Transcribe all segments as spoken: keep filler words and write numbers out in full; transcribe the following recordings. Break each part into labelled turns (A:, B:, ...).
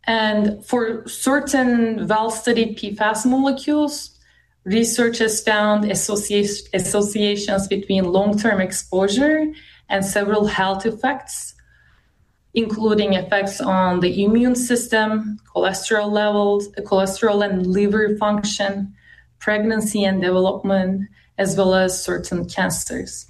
A: And for certain well-studied P FAS molecules, research has found associ- associations between long-term exposure and several health effects, including effects on the immune system, cholesterol levels, cholesterol and liver function, pregnancy and development, as well as certain cancers.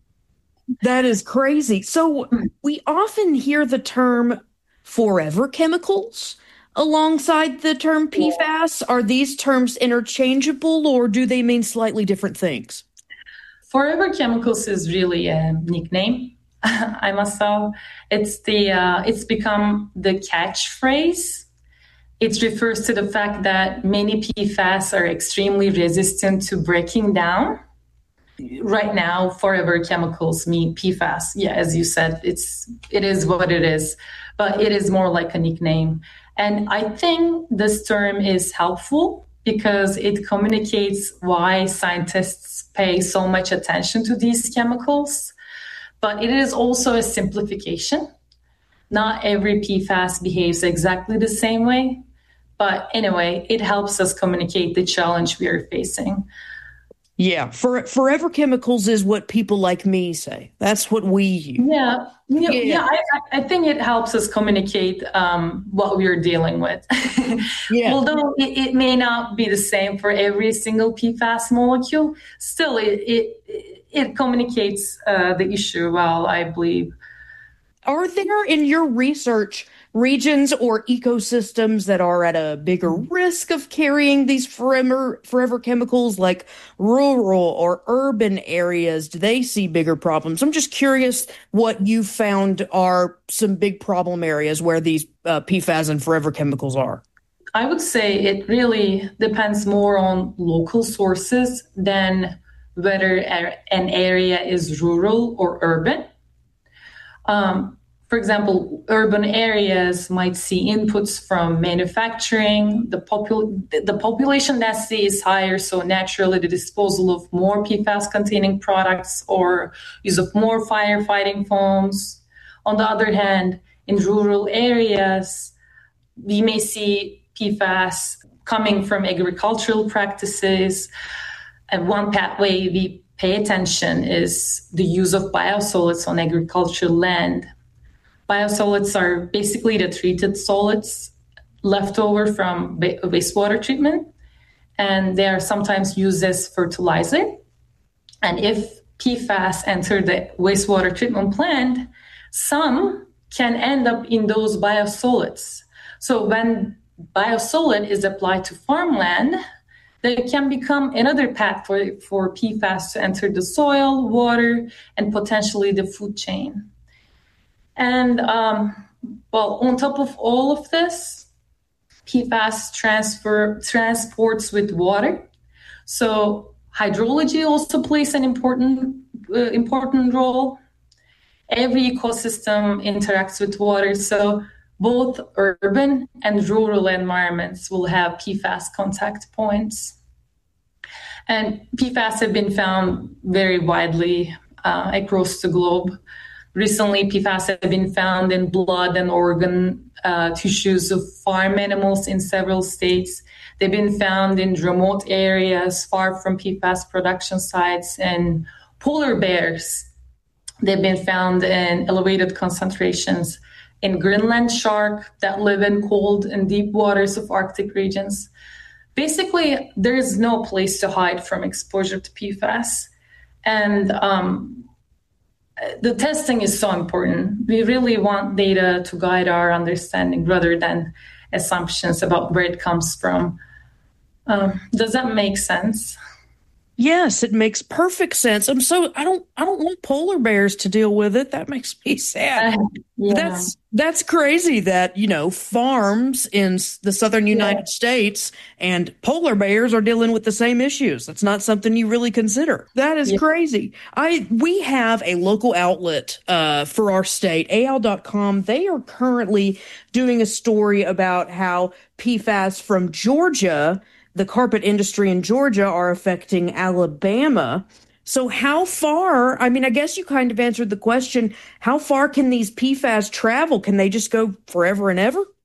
B: That is crazy. So we often hear the term forever chemicals alongside the term P FAS. Are these terms interchangeable, or do they mean slightly different things?
A: Forever chemicals is really a nickname, I must say. It's the uh, it's become the catchphrase. It refers to the fact that many P FAS are extremely resistant to breaking down. Right now, forever chemicals mean P FAS. Yeah, as you said, it's it is what it is, but it is more like a nickname. And I think this term is helpful because it communicates why scientists pay so much attention to these chemicals. But it is also a simplification. Not every P FAS behaves exactly the same way. But anyway, it helps us communicate the challenge we are facing.
B: Yeah, for, forever chemicals is what people like me say. That's what we use.
A: Yeah, yeah, yeah. yeah I, I think it helps us communicate um, what we're dealing with. Yeah. Although it, it may not be the same for every single P FAS molecule, still it it, it communicates uh, the issue well, I believe.
B: Are there in your research regions or ecosystems that are at a bigger risk of carrying these forever, forever chemicals, like rural or urban areas? Do they see bigger problems? I'm just curious what you found are some big problem areas where these uh, P FAS and forever chemicals are.
A: I would say it really depends more on local sources than whether an area is rural or urban. Um, for example, urban areas might see inputs from manufacturing. The, popul- the population density is higher, so naturally the disposal of more P FAS-containing products or use of more firefighting foams. On the other hand, in rural areas, we may see P FAS coming from agricultural practices. And one pathway we pay attention is the use of biosolids on agricultural land. Biosolids are basically the treated solids left over from wastewater treatment, and they are sometimes used as fertilizer. And if P FAS enter the wastewater treatment plant, some can end up in those biosolids. So when biosolid is applied to farmland, they can become another path for, for P FAS to enter the soil, water, and potentially the food chain. And, um, well, on top of all of this, P FAS transfer transports with water. So hydrology also plays an important, uh, important role. Every ecosystem interacts with water, so both urban and rural environments will have P FAS contact points. And P FAS have been found very widely uh, across the globe. Recently, P FAS have been found in blood and organ uh, tissues of farm animals in several states. They've been found in remote areas far from P FAS production sites, and polar bears. They've been found in elevated concentrations in Greenland shark that live in cold and deep waters of Arctic regions. Basically, there is no place to hide from exposure to P FAS. And um, the testing is so important. We really want data to guide our understanding rather than assumptions about where it comes from. Um, does that make sense?
B: Yes, it makes perfect sense. I'm so I don't I don't want polar bears to deal with it. That makes me sad. Uh, yeah. That's that's crazy that, you know, farms in the southern United yeah. States and polar bears are dealing with the same issues. That's not something you really consider. That is yeah. crazy. I we have a local outlet uh, for our state, A L dot com. They are currently doing a story about how P FAS from Georgia, the carpet industry in Georgia, are affecting Alabama. So how far, I mean, I guess you kind of answered the question, how far can these P FAS travel? Can they just go forever and ever?